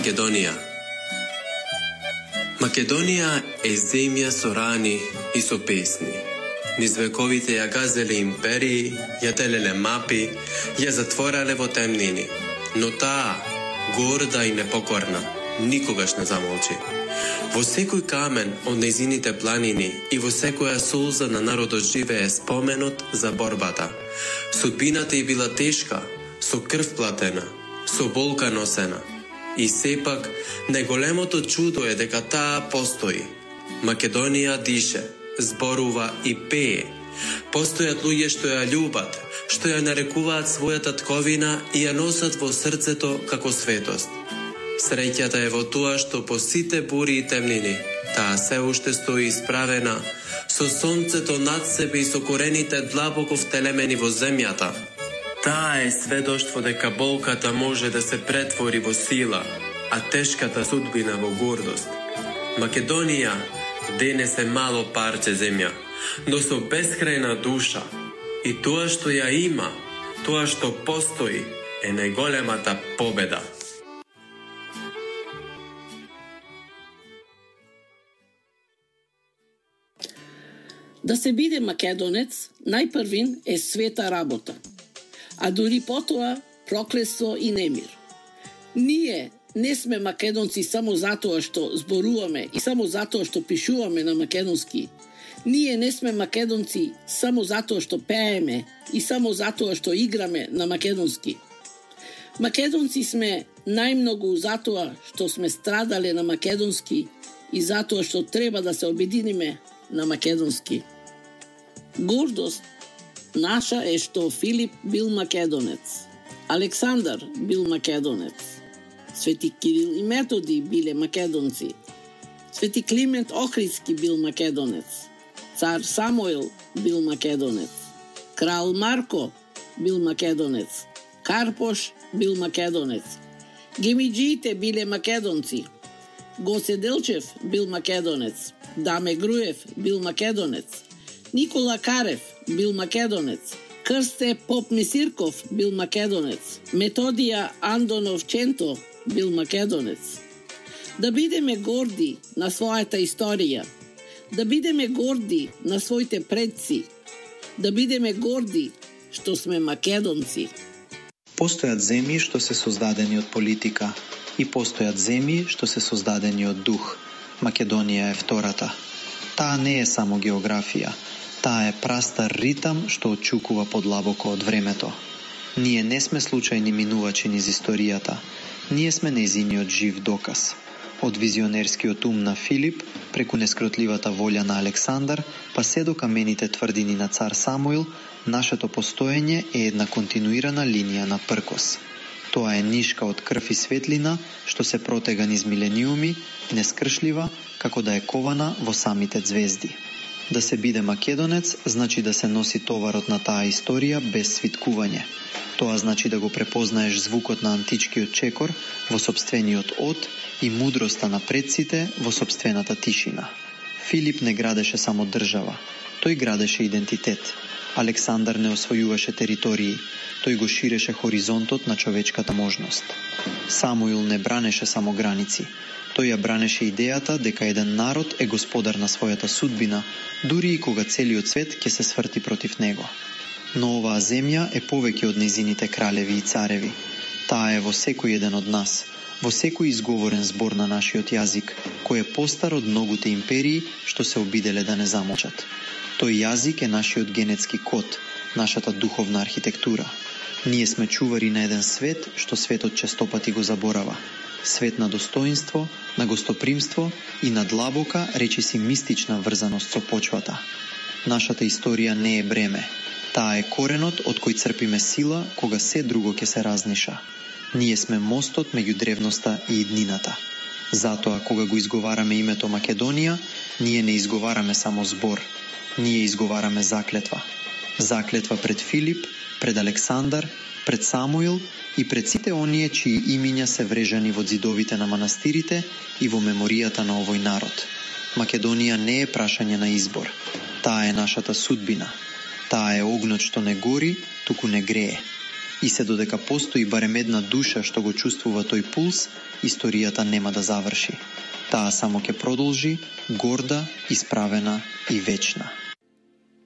Македонија. Македонија е земја со рани и со песни. Низ вековите ја газеле империи, ја делеле мапи, ја затворале во темнини. Но таа, горда и непокорна, никогаш не замолчи. Во секој камен од нејзините планини и во секоја солза на народот живее споменот за борбата. Судбината ѝ била тешка, со крв платена, со болка носена. И сепак, најголемото чудо е дека таа постои. Македонија дише, зборува и пее. Постојат луѓе што ја љубат, што ја нарекуваат својата тковина и ја носат во срцето како светост. Среќата е во тоа што по сите бури и темнини, таа се уште стои исправена, со сонцето над себе и со корените длабоко втелемени во земјата. Таа е сведоштво дека болката може да се претвори во сила, а тешката судбина во гордост. Македонија денес е мало парче земја, но со бескрајна душа. И тоа што ја има, тоа што постои, е најголемата победа. Да се биде македонец, најпрвин е света работа, а дури потоа проклество и немир. Ние не сме македонци само затоа што зборуваме и само затоа што пишуваме на македонски. Ние не сме македонци само затоа што пееме и само затоа што играме на македонски. Македонци сме најмногу затоа што сме страдале на македонски и затоа што треба да се обединиме на македонски. Гордост наша е што Филип бил македонец, Александар бил македонец, Свети Кирил и Методи биле македонци, Свети Климент Охридски бил македонец, Цар Самуил бил македонец, Крал Марко бил македонец, Карпош бил македонец, Гемиджиите биле македонци, Гоце Делчев бил македонец, Даме Груев бил македонец, Никола Карев бил македонец, Крсте Поп Мисирков бил македонец, Методија Андонов Ченто бил македонец. Да бидеме горди на својата историја, да бидеме горди на своите предци, да бидеме горди што сме македонци. Постојат земји што се создадени од политика и постојат земји што се создадени од дух. Македонија е втората. Таа не е само географија, таа е прастар ритам што отчукува подлабоко од времето. Ние не сме случајни минувачи низ историјата, ние сме нејзиниот жив доказ. Од визионерскиот ум на Филип, преку нескротливата волја на Александар, па се до камените тврдини на цар Самуил, нашето постоење е една континуирана линија на пркос. Тоа е нишка од крв и светлина, што се протега низ милениуми, нескршлива, како да е кована во самите звезди. Да се биде македонец, значи да се носи товарот на таа историја без свиткување. Тоа значи да го препознаеш звукот на античкиот чекор во сопствениот од и мудроста на предците во сопствената тишина. Филип не градеше само држава, тој градеше идентитет. Александар не освојуваше територии, тој го ширеше хоризонтот на човечката можност. Самуил не бранеше само граници, тој ја бранеше идејата дека еден народ е господар на својата судбина, дури и кога целиот свет ќе се сврти против него. Но оваа земја е повеќе од нејзините кралеви и цареви. Таа е во секој еден од нас, во секој изговорен збор на нашиот јазик, кој е постар од многуте империи што се обиделе да не замолчат. Тој јазик е нашиот генетски код, нашата духовна архитектура. Ние сме чувари на еден свет што светот честопати го заборава. Свет на достоинство, на гостопримство и на длабока, речиси мистична врзаност со почвата. Нашата историја не е бреме. Таа е коренот од кој црпиме сила кога се друго ќе се разниша. Ние сме мостот меѓу древноста и иднината. Затоа, кога го изговараме името Македонија, ние не изговараме само збор. Ние изговараме заклетва. Заклетва пред Филип, пред Александар, пред Самуил и пред сите оние чии имиња се врежани во ѕидовите на манастирите и во меморијата на овој народ. Македонија не е прашање на избор. Таа е нашата судбина. Таа е огнот што не гори, туку не грее. И се додека постои барем една душа што го чувствува тој пулс, историјата нема да заврши. Таа само ќе продолжи, горда, исправена и вечна.